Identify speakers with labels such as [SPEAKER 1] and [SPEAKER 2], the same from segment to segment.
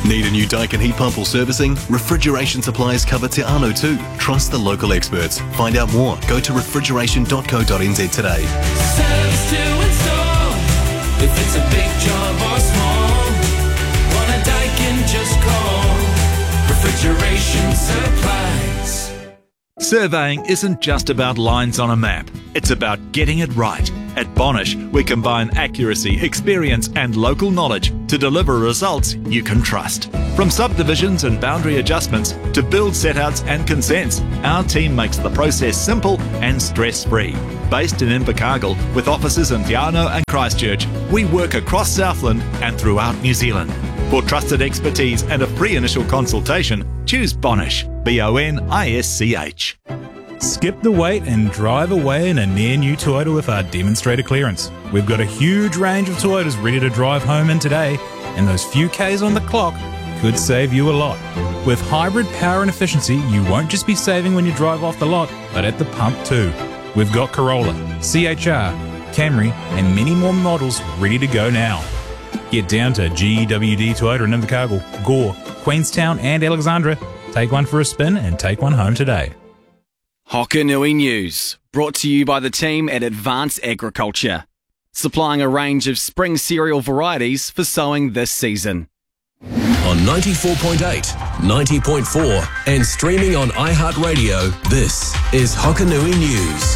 [SPEAKER 1] Need a new Daikin heat pump or servicing? Refrigeration suppliers cover Te Anau too. Trust the local experts. Find out more. Go to refrigeration.co.nz today.
[SPEAKER 2] Service to install. If it's a big job or small, want a Daikin, just call Refrigeration Supplies.
[SPEAKER 3] Surveying isn't just about lines on a map. It's about getting it right. At Bonish, we combine accuracy, experience and local knowledge to deliver results you can trust. From subdivisions and boundary adjustments to build setouts and consents, our team makes the process simple and stress-free. Based in Invercargill with offices in Te Anau and Christchurch, we work across Southland and throughout New Zealand. For trusted expertise and a free initial consultation, choose Bonish, B-O-N-I-S-C-H.
[SPEAKER 4] Skip the wait and drive away in a near-new Toyota with our demonstrator clearance. We've got a huge range of Toyotas ready to drive home in today, and those few Ks on the clock could save you a lot. With hybrid power and efficiency, you won't just be saving when you drive off the lot, but at the pump too. We've got Corolla, CHR, Camry, and many more models ready to go now. Get down to GWD Toyota in Invercargill, Gore, Queenstown and Alexandra. Take one for a spin and take one home today.
[SPEAKER 5] Hokanui News, brought to you by the team at Advanced Agriculture, supplying a range of spring cereal varieties for sowing this season.
[SPEAKER 6] On 94.8, 90.4 and streaming on iHeartRadio, this is Hokanui News.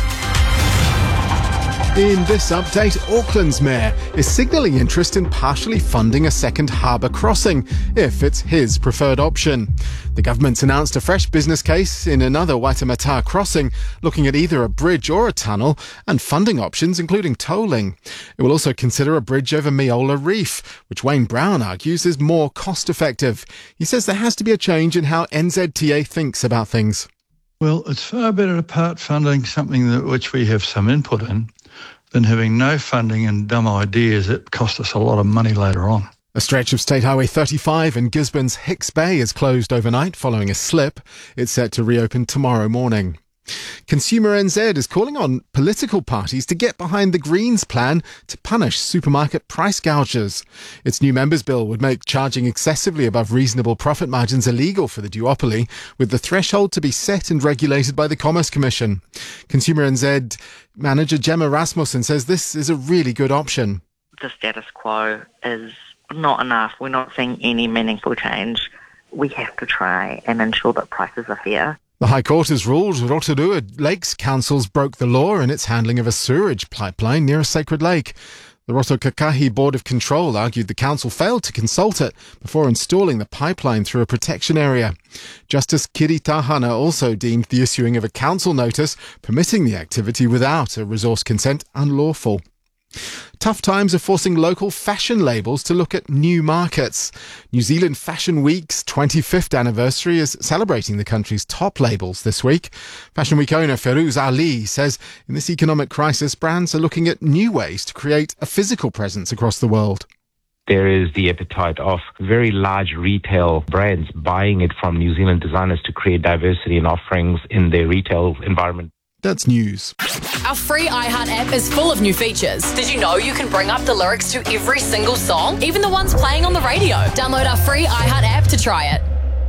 [SPEAKER 7] In this update, Auckland's mayor is signalling interest in partially funding a second harbour crossing, if it's his preferred option. The government's announced a fresh business case in another Waitemata crossing, looking at either a bridge or a tunnel, and funding options including tolling. It will also consider a bridge over Meola Reef, which Wayne Brown argues is more cost-effective. He says there has to be a change in how NZTA thinks about things.
[SPEAKER 8] Well, it's far better to part funding something which we have some input in than having no funding and dumb ideas that cost us a lot of money later on.
[SPEAKER 7] A stretch of State Highway 35 in Gisborne's Hicks Bay is closed overnight following a slip. It's set to reopen tomorrow morning. Consumer NZ is calling on political parties to get behind the Greens' plan to punish supermarket price gougers. Its new members' bill would make charging excessively above reasonable profit margins illegal for the duopoly, with the threshold to be set and regulated by the Commerce Commission. Consumer NZ manager Gemma Rasmussen says this is a really good option.
[SPEAKER 9] The status quo is not enough. We're not seeing any meaningful change. We have to try and ensure that prices are fair.
[SPEAKER 7] The High Court has ruled Rotorua Lakes Councils broke the law in its handling of a sewerage pipeline near a sacred lake. The Rotokakahi Board of Control argued the council failed to consult it before installing the pipeline through a protection area. Justice Kiri Tahana also deemed the issuing of a council notice permitting the activity without a resource consent unlawful. Tough times are forcing local fashion labels to look at new markets. New Zealand Fashion Week's 25th anniversary is celebrating the country's top labels this week. Fashion Week owner Ferouz Ali says in this economic crisis, brands are looking at new ways to create a physical presence across the world.
[SPEAKER 10] There is the appetite of very large retail brands buying it from New Zealand designers to create diversity and offerings in their retail environment.
[SPEAKER 7] That's news.
[SPEAKER 11] Our free iHeart app is full of new features. Did you know you can bring up the lyrics to every single song, even the ones playing on the radio? Download our free iHeart app to try it.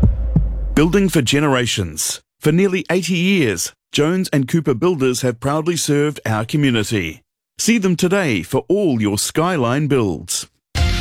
[SPEAKER 12] Building for generations. For nearly 80 years, Jones and Cooper Builders have proudly served our community. See them today for all your Skyline builds.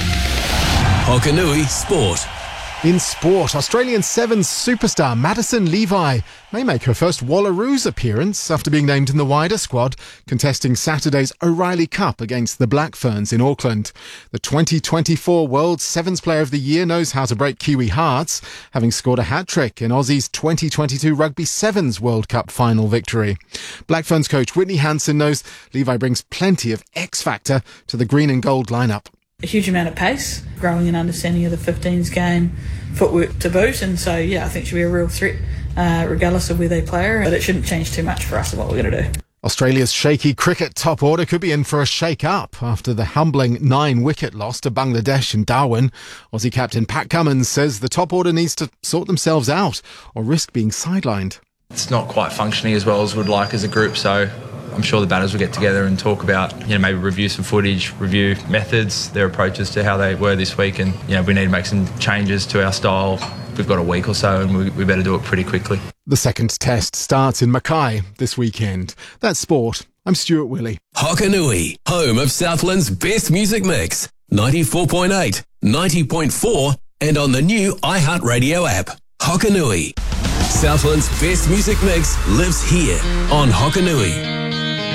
[SPEAKER 6] Hokanui Sport.
[SPEAKER 7] In sport, Australian Sevens superstar Madison Levi may make her first Wallaroos appearance after being named in the wider squad, contesting Saturday's O'Reilly Cup against the Black Ferns in Auckland. The 2024 World Sevens Player of the Year knows how to break Kiwi hearts, having scored a hat-trick in Aussie's 2022 Rugby Sevens World Cup final victory. Black Ferns coach Whitney Hansen knows Levi brings plenty of X-factor to the green and gold lineup.
[SPEAKER 13] A huge amount of pace, growing an understanding of the 15s game, footwork to boot, and so I think she'll be a real threat regardless of where they play her, but it shouldn't change too much for us of what we're going to do.
[SPEAKER 7] Australia's shaky cricket top order could be in for a shake-up after the humbling 9-wicket loss to Bangladesh in Darwin. Aussie captain Pat Cummins says the top order needs to sort themselves out or risk being sidelined.
[SPEAKER 14] It's not quite functioning as well as we'd like as a group, so I'm sure the batters will get together and talk about, maybe review some footage, review methods, their approaches to how they were this week, and we need to make some changes to our style. We've got a week or so, and we better do it pretty quickly.
[SPEAKER 7] The second test starts in Mackay this weekend. That's sport. I'm Stuart Willey.
[SPEAKER 6] Hokanui, home of Southland's best music mix. 94.8, 90.4, and on the new iHeartRadio app. Hokanui. Southland's best music mix lives here on Hokanui.